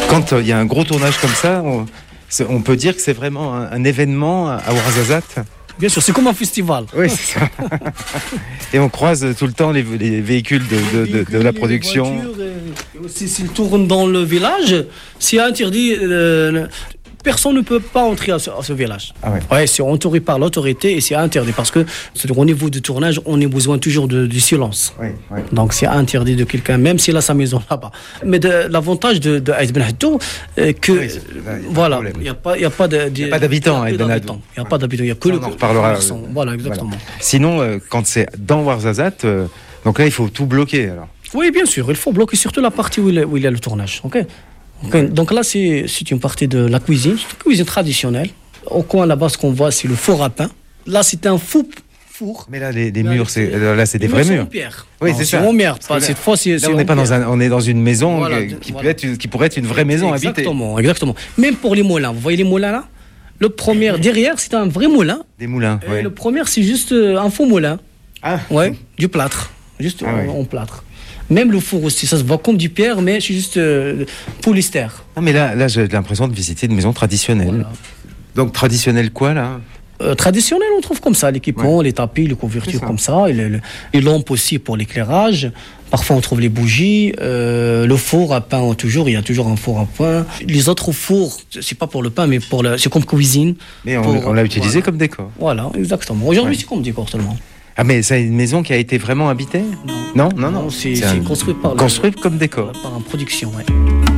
Quand il y a un gros tournage comme ça, on peut dire que c'est vraiment un événement à Ouarzazate. Bien sûr, c'est comme un festival. Oui, c'est ça. Et on croise tout le temps les véhicules de la production. Les voitures, et aussi, s'ils tournent dans le village, c'est interdit. Personne ne peut pas entrer à ce village. Ah ouais. Ouais, c'est entouré par l'autorité et c'est interdit parce que au niveau du tournage, on a besoin toujours du silence. Oui, oui. Donc c'est interdit de quelqu'un, même s'il a sa maison là-bas. Mais l'avantage de Aït Ben Haddou, que Oui, voilà, il n'y a pas d'habitants à Aït Ben Haddou. Il n'y a pas d'habitants, il n'y a que on en reparlera. Voilà, exactement. Voilà. Sinon, quand c'est dans Ouarzazate, donc là, il faut tout bloquer alors. Oui, bien sûr, il faut bloquer surtout la partie où il y a le tournage. Ok. Donc là, c'est une partie de la cuisine, c'est une cuisine traditionnelle. Au coin là-bas, ce qu'on voit, c'est le four à pain. Là, c'est un four. Mais là, les murs, c'est des vrais murs. En pierre. Oui, non, c'est ça. En pierre. Cette fois, c'est là, on n'est pas on est dans une maison voilà, qui pourrait être une vraie maison habitée. Exactement. Même pour les moulins. Vous voyez les moulins là? Le premier derrière, c'est un vrai moulin. Des moulins. Et le premier, c'est juste un faux moulin. Ah. Ouais, du plâtre. Juste en plâtre. Même le four aussi, ça se voit comme du pierre, mais c'est juste polyester. Non, mais là, j'ai l'impression de visiter une maison traditionnelle. Voilà. Donc, traditionnelle quoi, là? Traditionnel, on trouve comme ça, l'équipement, les tapis, les couvertures comme ça, et les lampes aussi pour l'éclairage. Parfois, on trouve les bougies, le four à pain, il y a toujours un four à pain. Les autres fours, c'est pas pour le pain, mais c'est comme cuisine. Mais on l'a utilisé comme décor. Voilà, exactement. Aujourd'hui, c'est comme décor seulement. Ah, mais c'est une maison qui a été vraiment habitée? Non. C'est construit construit comme décor. Par une production, ouais.